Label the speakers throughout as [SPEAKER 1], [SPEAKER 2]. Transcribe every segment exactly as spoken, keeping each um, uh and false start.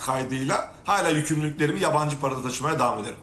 [SPEAKER 1] kaydıyla hala yükümlülüklerimi yabancı parada taşımaya devam ederim.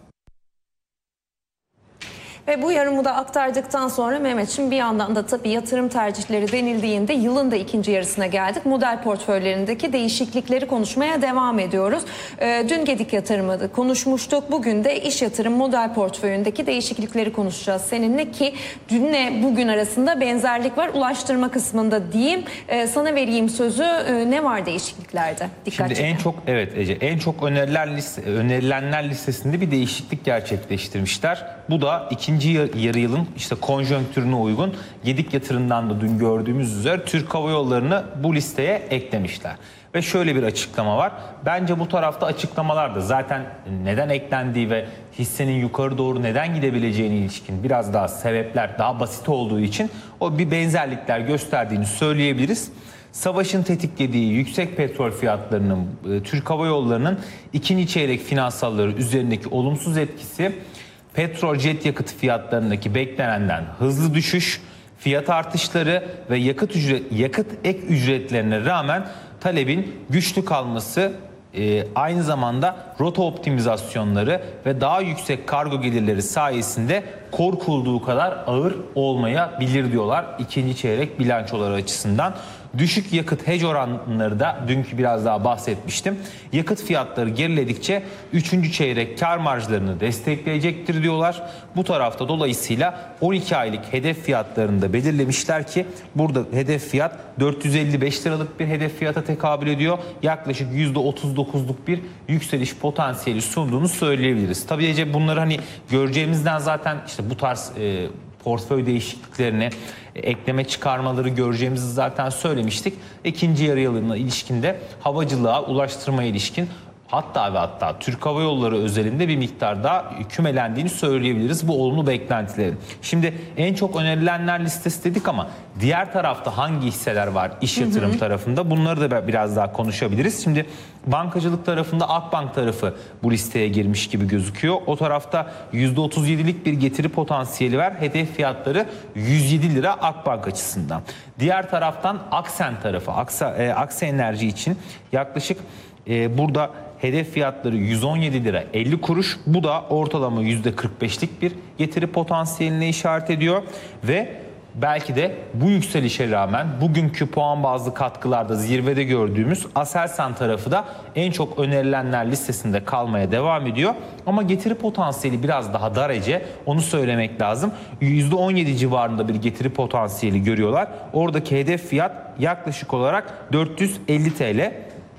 [SPEAKER 2] Ve bu yorumu da aktardıktan sonra Mehmetciğim bir yandan da tabii yatırım tercihleri denildiğinde yılın da ikinci yarısına geldik. Model portföylerindeki değişiklikleri konuşmaya devam ediyoruz. Ee, dün Gedik yatırımı konuşmuştuk. Bugün de iş yatırım model portföyündeki değişiklikleri konuşacağız seninle ki dünle bugün arasında benzerlik var. Ulaştırma kısmında diyeyim. Ee, sana vereyim sözü. Ee, ne var değişikliklerde? Dikkat
[SPEAKER 3] Şimdi
[SPEAKER 2] çekin.
[SPEAKER 3] en çok evet Ece en çok öneriler liste, önerilenler listesinde bir değişiklik gerçekleştirmişler. Bu da ikinci yarı yılın işte konjonktürüne uygun Gedik yatırımdan da dün gördüğümüz üzere Türk Hava Yolları'nı bu listeye eklemişler. Ve şöyle bir açıklama var. Bence bu tarafta açıklamalar da zaten neden eklendiği ve hissenin yukarı doğru neden gidebileceğine ilişkin biraz daha sebepler daha basit olduğu için o bir benzerlikler gösterdiğini söyleyebiliriz. Savaşın tetiklediği yüksek petrol fiyatlarının Türk Hava Yolları'nın ikinci çeyrek finansalları üzerindeki olumsuz etkisi, petrol jet yakıt fiyatlarındaki beklenenden hızlı düşüş, fiyat artışları ve yakıt ücret, yakıt ek ücretlerine rağmen talebin güçlü kalması, e, aynı zamanda rota optimizasyonları ve daha yüksek kargo gelirleri sayesinde korkulduğu kadar ağır olmayabilir diyorlar ikinci çeyrek bilançoları açısından. Düşük yakıt hedge oranları da dünkü biraz daha bahsetmiştim. Yakıt fiyatları geriledikçe üçüncü çeyrek kar marjlarını destekleyecektir diyorlar. Bu tarafta dolayısıyla on iki aylık hedef fiyatlarını da belirlemişler ki burada hedef fiyat dört yüz elli beş liralık bir hedef fiyata tekabül ediyor. Yaklaşık yüzde otuz dokuzluk bir yükseliş potansiyeli sunduğunu söyleyebiliriz. Tabii Ece bunları hani göreceğimizden zaten işte bu tarz e, portföy değişikliklerini, ekleme çıkarmaları göreceğimizi zaten söylemiştik. İkinci yarı yılına ilişkinde havacılığa, ulaştırmaya ilişkin hatta ve hatta Türk Hava Yolları özelinde bir miktar daha kümelendiğini söyleyebiliriz bu olumlu beklentilerin. Şimdi en çok önerilenler listesi dedik ama diğer tarafta hangi hisseler var iş yatırım hı hı. tarafında bunları da biraz daha konuşabiliriz. Şimdi bankacılık tarafında Akbank tarafı bu listeye girmiş gibi gözüküyor. O tarafta yüzde otuz yedilik bir getiri potansiyeli var. Hedef fiyatları yüz yedi lira Akbank açısından. Diğer taraftan Aksen tarafı, Aksa, e, Aksa Enerji için yaklaşık e, burada hedef fiyatları yüz on yedi lira elli kuruş. Bu da ortalama yüzde kırk beşlik bir getiri potansiyeline işaret ediyor ve belki de bu yükselişe rağmen bugünkü puan bazlı katkılarda zirvede gördüğümüz Aselsan tarafı da en çok önerilenler listesinde kalmaya devam ediyor. Ama getiri potansiyeli biraz daha dar Ece, onu söylemek lazım. yüzde on yedi civarında bir getiri potansiyeli görüyorlar. Oradaki hedef fiyat yaklaşık olarak dört yüz elli TL.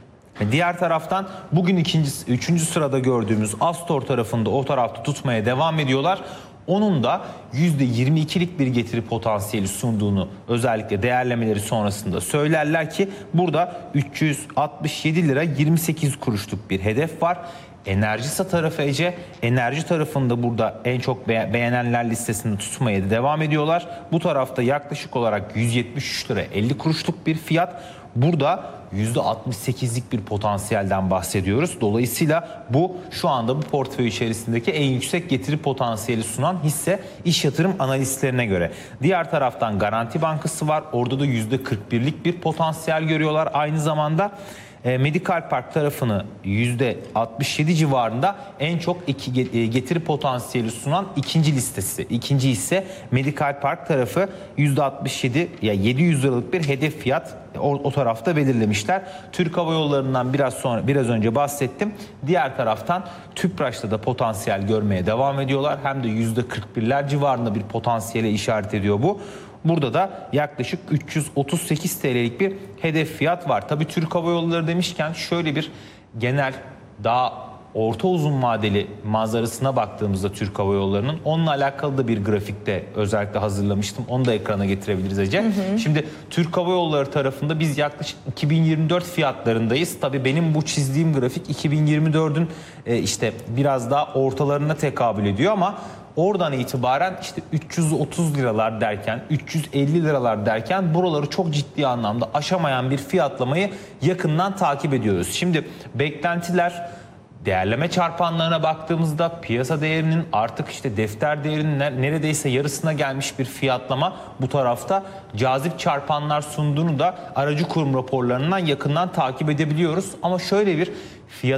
[SPEAKER 3] Diğer taraftan bugün ikinci, üçüncü sırada gördüğümüz Astor tarafında o tarafta tutmaya devam ediyorlar. Onun da yüzde yirmi ikilik bir getiri potansiyeli sunduğunu özellikle değerlemeleri sonrasında söylerler ki burada üç yüz altmış yedi lira yirmi sekiz kuruşluk bir hedef var. Enerjisa tarafı Ece, enerji tarafında burada en çok beğenenler listesinde tutmaya devam ediyorlar. Bu tarafta yaklaşık olarak yüz yetmiş üç lira elli kuruşluk bir fiyat. Burada yüzde altmış sekizlik bir potansiyelden bahsediyoruz. Dolayısıyla bu şu anda bu portföy içerisindeki en yüksek getiri potansiyeli sunan hisse iş yatırım analistlerine göre. Diğer taraftan Garanti Bankası var. Orada da yüzde kırk birlik bir potansiyel görüyorlar. Aynı zamanda Medical Park tarafını yüzde altmış yedi civarında en çok iki getiri potansiyeli sunan ikinci listesi. İkinci hisse Medical Park tarafı yüzde altmış yedi ya yedi yüz liralık bir hedef fiyat o, o tarafta belirlemişler. Türk Hava Yolları'ndan biraz sonra biraz önce bahsettim. Diğer taraftan Tüpraş'ta da potansiyel görmeye devam ediyorlar. Hem de yüzde kırk birler civarında bir potansiyele işaret ediyor bu. Burada da yaklaşık üç yüz otuz sekiz TL'lik bir hedef fiyat var. Tabii Türk Hava Yolları demişken şöyle bir genel daha orta uzun vadeli manzarasına baktığımızda Türk Hava Yolları'nın onunla alakalı da bir grafikte özellikle hazırlamıştım. Onu da ekrana getirebiliriz Ece. Hı hı. Şimdi Türk Hava Yolları tarafında biz yaklaşık iki bin yirmi dört fiyatlarındayız. Tabii benim bu çizdiğim grafik iki bin yirmi dördün işte biraz daha ortalarına tekabül ediyor ama oradan itibaren işte üç yüz otuz liralar derken, üç yüz elli liralar derken buraları çok ciddi anlamda aşamayan bir fiyatlamayı yakından takip ediyoruz. Şimdi beklentiler, değerleme çarpanlarına baktığımızda piyasa değerinin artık işte defter değerinin neredeyse yarısına gelmiş bir fiyatlama bu tarafta cazip çarpanlar sunduğunu da aracı kurum raporlarından yakından takip edebiliyoruz. Ama şöyle bir fiyat